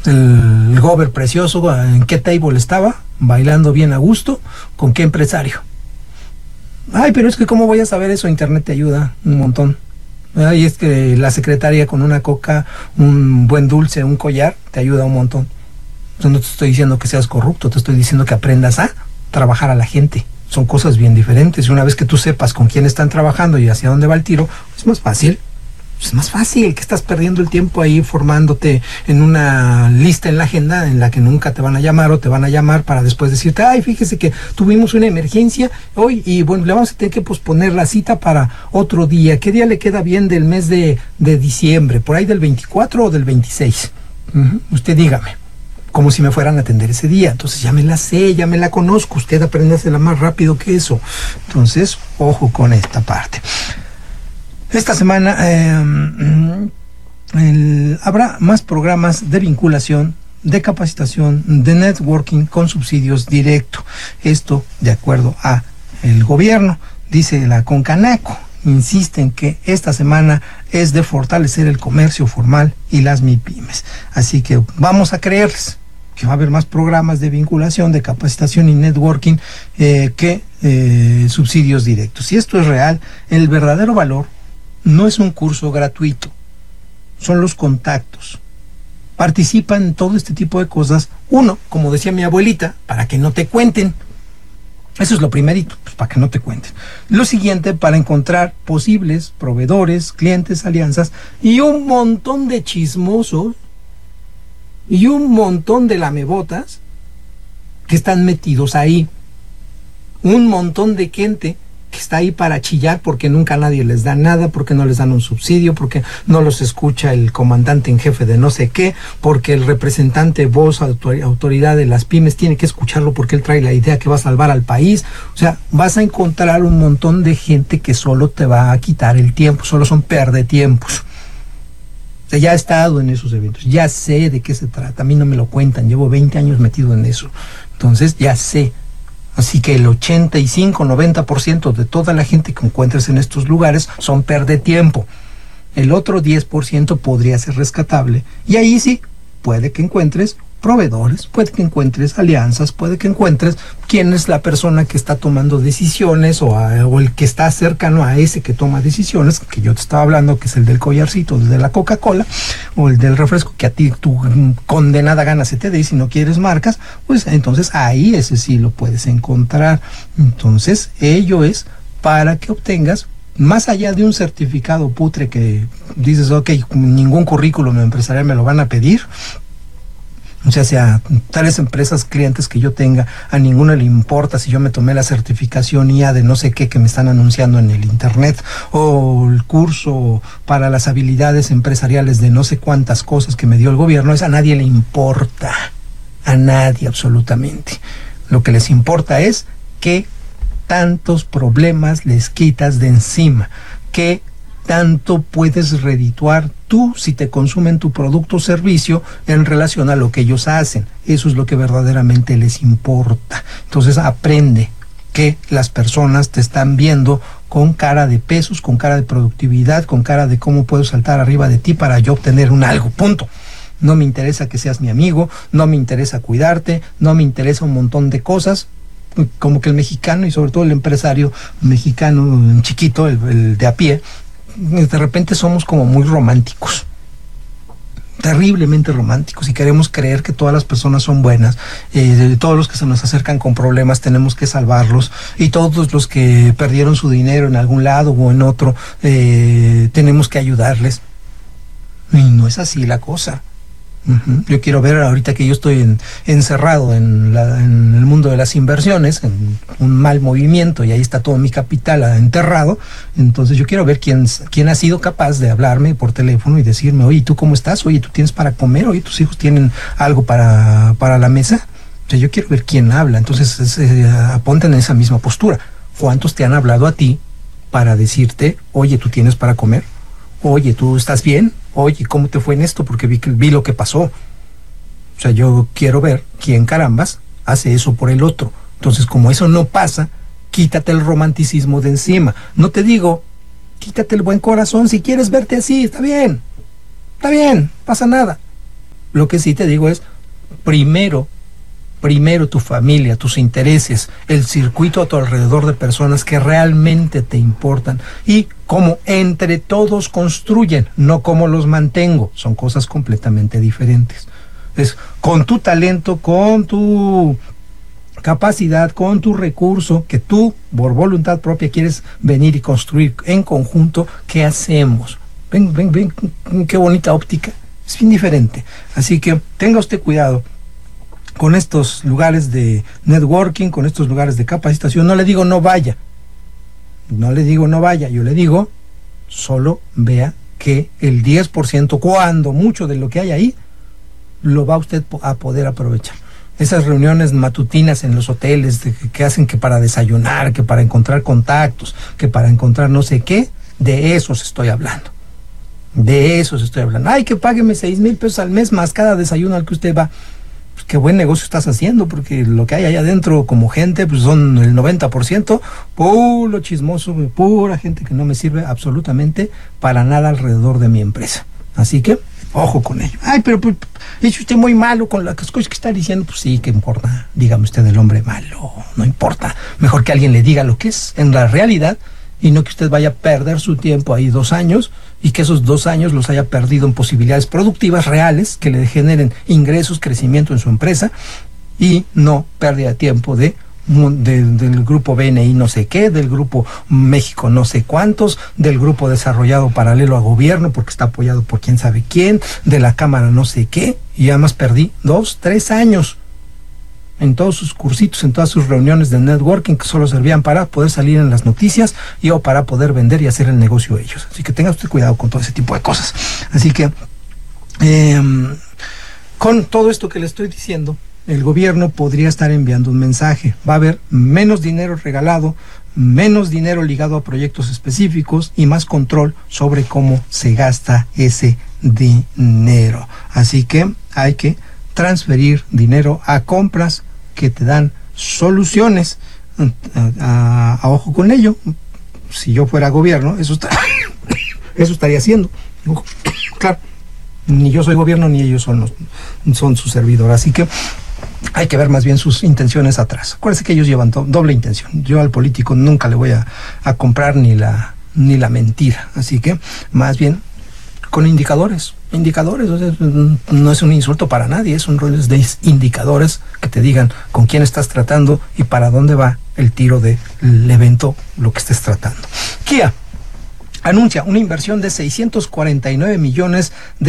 El gober precioso, en qué table estaba, bailando bien a gusto, con qué empresario. Ay, pero es que ¿cómo voy a saber eso? Internet te ayuda un montón. Ay, es que la secretaria con una coca, un buen dulce, un collar, te ayuda un montón. Entonces no te estoy diciendo que seas corrupto, te estoy diciendo que aprendas a trabajar a la gente. Son cosas bien diferentes, y una vez que tú sepas con quién están trabajando y hacia dónde va el tiro, es más fácil. Es más fácil que estás perdiendo el tiempo ahí formándote en una lista en la agenda en la que nunca te van a llamar, o te van a llamar para después decirte, ay, fíjese que tuvimos una emergencia hoy y bueno, le vamos a tener que posponer la cita para otro día. ¿Qué día le queda bien del mes de diciembre? ¿Por ahí del 24 o del 26? Usted dígame, como si me fueran a atender ese día. Entonces ya me la sé, ya me la conozco. Usted apréndasela más rápido que eso. Entonces, ojo con esta parte. Esta semana habrá más programas de vinculación, de capacitación, de networking con subsidios directos. Esto de acuerdo a el gobierno. Dice la Concanaco, insiste en que esta semana es de fortalecer el comercio formal y las MIPYMES. Así que vamos a creerles que va a haber más programas de vinculación, de capacitación y networking que subsidios directos. Si esto es real, el verdadero valor no es un curso gratuito, son los contactos. Participa en todo este tipo de cosas. Uno, como decía mi abuelita, para que no te cuenten. Eso es lo primerito, pues para que no te cuenten. Lo siguiente, para encontrar posibles proveedores, clientes, alianzas, y un montón de chismosos y un montón de lamebotas que están metidos ahí. Un montón de gente que está ahí para chillar porque nunca nadie les da nada, porque no les dan un subsidio, porque no los escucha el comandante en jefe de no sé qué, porque el representante, voz, autoridad de las pymes tiene que escucharlo porque él trae la idea que va a salvar al país. O sea, vas a encontrar un montón de gente que solo te va a quitar el tiempo, solo son perdetiempos. O sea, ya he estado en esos eventos, ya sé de qué se trata, a mí no me lo cuentan, llevo 20 años metido en eso, entonces ya sé. Así que el 85-90% de toda la gente que encuentres en estos lugares son perdetiempo. El otro 10% podría ser rescatable. Y ahí sí, puede que encuentres proveedores, puede que encuentres alianzas, puede que encuentres quién es la persona que está tomando decisiones o el que está cercano a ese que toma decisiones, que yo te estaba hablando, que es el del collarcito, el de la Coca-Cola, o el del refresco que a ti tu condenada gana se te dé, y si no quieres marcas, pues entonces ahí ese sí lo puedes encontrar. Entonces ello es para que obtengas, más allá de un certificado putre que dices, ok, ningún currículum empresarial me lo van a pedir. O sea, tales empresas, clientes que yo tenga, a ninguno le importa si yo me tomé la certificación IA de no sé qué que me están anunciando en el internet, o el curso para las habilidades empresariales de no sé cuántas cosas que me dio el gobierno. Eso a nadie le importa, a nadie absolutamente. Lo que les importa es qué tantos problemas les quitas de encima, qué tanto puedes redituar tú si te consumen tu producto o servicio en relación a lo que ellos hacen. Eso es lo que verdaderamente les importa. Entonces aprende que las personas te están viendo con cara de pesos, con cara de productividad, con cara de cómo puedo saltar arriba de ti para yo obtener un algo, punto. No me interesa que seas mi amigo, no me interesa cuidarte, no me interesa un montón de cosas. Como que el mexicano, y sobre todo el empresario mexicano chiquito, el de a pie, de repente somos como muy románticos, terriblemente románticos, y queremos creer que todas las personas son buenas, todos los que se nos acercan con problemas tenemos que salvarlos, y todos los que perdieron su dinero en algún lado o en otro tenemos que ayudarles. Y no es así la cosa. Yo quiero ver, ahorita que yo estoy encerrado en el mundo de las inversiones, en un mal movimiento, y ahí está todo mi capital enterrado, entonces yo quiero ver quién ha sido capaz de hablarme por teléfono y decirme, oye, ¿tú cómo estás? Oye, ¿tú tienes para comer? Oye, ¿tus hijos tienen algo para la mesa? O sea, yo quiero ver quién habla. Entonces ponte en esa misma postura. ¿Cuántos te han hablado a ti para decirte, oye, ¿tú tienes para comer? Oye, ¿tú estás bien? Oye, ¿cómo te fue en esto? Porque vi lo que pasó. O sea, yo quiero ver quién carambas hace eso por el otro. Entonces, como eso no pasa, quítate el romanticismo de encima. No te digo, quítate el buen corazón. Si quieres verte así, está bien, pasa nada. Lo que sí te digo es, primero tu familia, tus intereses, el circuito a tu alrededor de personas que realmente te importan y cómo entre todos construyen, no cómo los mantengo. Son cosas completamente diferentes. Es con tu talento, con tu capacidad, con tu recurso, que tú, por voluntad propia, quieres venir y construir en conjunto. ¿Qué hacemos? Ven, qué bonita óptica. Es bien diferente. Así que tenga usted cuidado con estos lugares de networking, con estos lugares de capacitación. No le digo no vaya, yo le digo solo vea que el 10%, cuando mucho de lo que hay ahí, lo va usted a poder aprovechar. Esas reuniones matutinas en los hoteles que hacen que para desayunar, que para encontrar contactos, que para encontrar no sé qué, de esos estoy hablando. Ay, que págueme 6,000 pesos al mes más cada desayuno al que usted va. Pues qué buen negocio estás haciendo, porque lo que hay allá adentro como gente, pues son el 90% puro chismoso, pura gente que no me sirve absolutamente para nada alrededor de mi empresa. Así que, ojo con ello. Ay, pero pues, es usted muy malo con las cosas que está diciendo. Pues sí, ¿qué importa? Dígame usted el hombre malo, no importa. Mejor que alguien le diga lo que es en la realidad, y no que usted vaya a perder su tiempo ahí 2 años y que esos 2 años los haya perdido en posibilidades productivas reales que le generen ingresos, crecimiento en su empresa, y no pérdida de tiempo del grupo BNI no sé qué, del grupo México no sé cuántos, del grupo desarrollado paralelo a gobierno porque está apoyado por quién sabe quién, de la cámara no sé qué, y además perdí 2, 3 años en todos sus cursitos, en todas sus reuniones de networking que solo servían para poder salir en las noticias y o para poder vender y hacer el negocio ellos. Así que tenga usted cuidado con todo ese tipo de cosas. Así que con todo esto que le estoy diciendo, el gobierno podría estar enviando un mensaje. Va a haber menos dinero regalado, menos dinero ligado a proyectos específicos y más control sobre cómo se gasta ese dinero. Así que hay que transferir dinero a compras que te dan soluciones. A ojo con ello. Si yo fuera gobierno, eso estaría haciendo. Claro, ni yo soy gobierno ni ellos son su servidor, así que hay que ver más bien sus intenciones atrás. Acuérdense que ellos llevan doble intención. Yo al político nunca le voy a comprar ni la mentira, así que más bien con indicadores, o sea, no es un insulto para nadie, es un rol de indicadores que te digan con quién estás tratando y para dónde va el tiro del evento, lo que estés tratando. Kia anuncia una inversión de $649 millones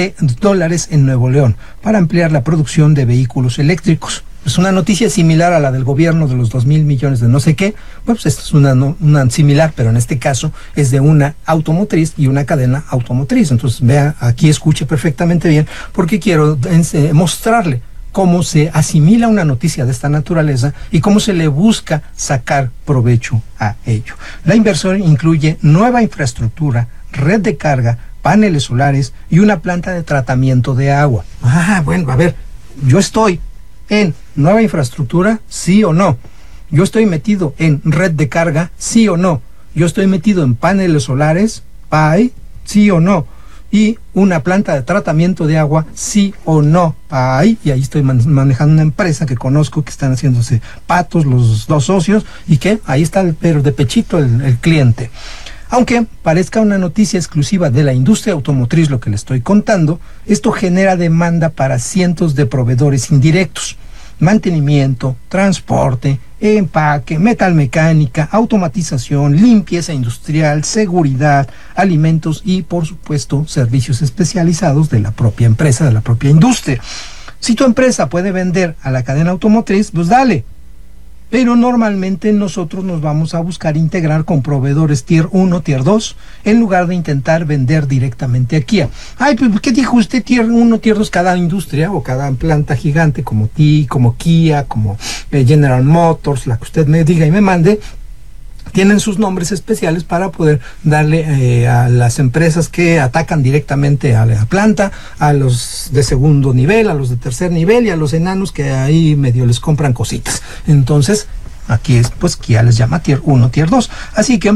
en Nuevo León para ampliar la producción de vehículos eléctricos. Es una noticia similar a la del gobierno de los 2,000 millones de no sé qué. Pues esta es una similar, pero en este caso es de una automotriz y una cadena automotriz. Entonces vea, aquí escuche perfectamente bien, porque quiero mostrarle cómo se asimila una noticia de esta naturaleza y cómo se le busca sacar provecho a ello. La inversión incluye nueva infraestructura, red de carga, paneles solares y una planta de tratamiento de agua. Bueno, a ver, yo estoy en nueva infraestructura, sí o no. Yo estoy metido en red de carga, sí o no. Yo estoy metido en paneles solares, PAI, sí o no. Y una planta de tratamiento de agua, sí o no, PAI. Y ahí estoy manejando una empresa que conozco, que están haciéndose patos los 2 socios, y que ahí está pero de pechito el cliente. Aunque parezca una noticia exclusiva de la industria automotriz lo que le estoy contando, esto genera demanda para cientos de proveedores indirectos: mantenimiento, transporte, empaque, metalmecánica, automatización, limpieza industrial, seguridad, alimentos y, por supuesto, servicios especializados de la propia empresa, de la propia industria. Si tu empresa puede vender a la cadena automotriz, pues dale. Pero normalmente nosotros nos vamos a buscar integrar con proveedores Tier 1, Tier 2, en lugar de intentar vender directamente a Kia. Ay, pues ¿qué dijo usted? Tier 1, Tier 2, cada industria o cada planta gigante como como Kia, como General Motors, la que usted me diga y me mande, tienen sus nombres especiales para poder darle a las empresas que atacan directamente a la planta, a los de segundo nivel, a los de tercer nivel y a los enanos que ahí medio les compran cositas. Entonces, aquí es, pues Kia les llama Tier 1, Tier 2. Así que,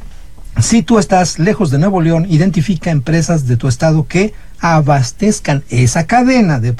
si tú estás lejos de Nuevo León, identifica empresas de tu estado que abastezcan esa cadena de